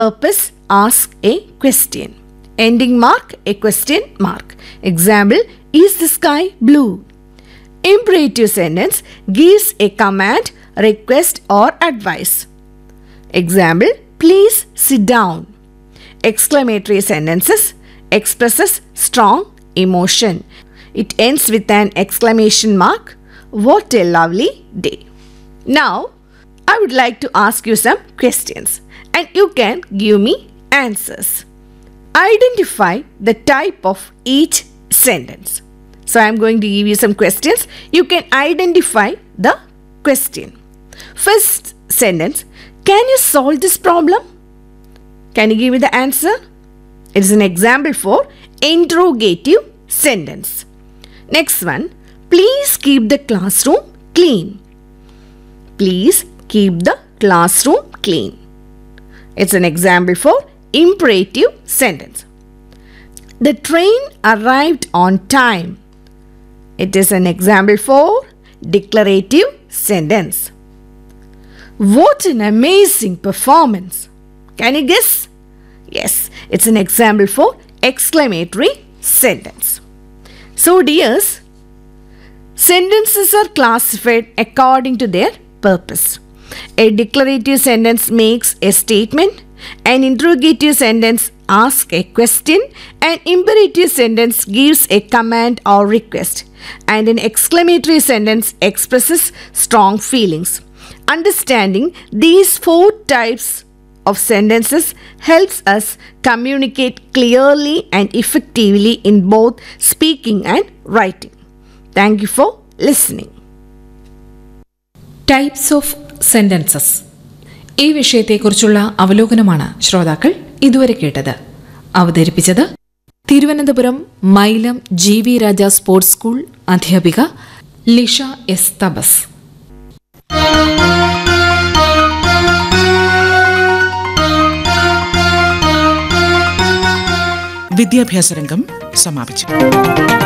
purpose, ask a question. Ending mark, a question mark. Example, is the sky blue? Imperative sentence gives a command, request or advice. Example, please sit down. Exclamatory sentences expresses strong emotion. It ends with an exclamation mark. What a lovely day. Now, I would like to ask you some questions and you can give me answers. Identify the type of each sentence. So, I am going to give you some questions. You can identify the question. First sentence, can you solve this problem? Can you give me the answer? It is an example for interrogative sentence. Next one, please keep the classroom clean. Please keep the classroom clean. It's an example for imperative sentence. The train arrived on time. It is an example for declarative sentence. What an amazing performance. Can you guess? Yes, it's an example for exclamatory sentence. So, dears, sentences are classified according to their purpose. A declarative sentence makes a statement, an interrogative sentence asks a question, an imperative sentence gives a command or request, and an exclamatory sentence expresses strong feelings. Understanding these 4 types of sentences helps us communicate clearly and effectively in both speaking and writing. Thank you for listening. Types of sentences. ഈ വിഷയത്തെക്കുറിച്ചുള്ള അവലോകനമാണ് ശ്രോതാക്കൾ ഇതുവരെ കേട്ടത്. അവതരിപ്പിച്ചത് Thiruvananthapuram Mylam GV രാജ sports school അധ്യാപിക Lisha S തബസ്. വിദ്യാഭ്യാസ രംഗം സമാപിച്ചു.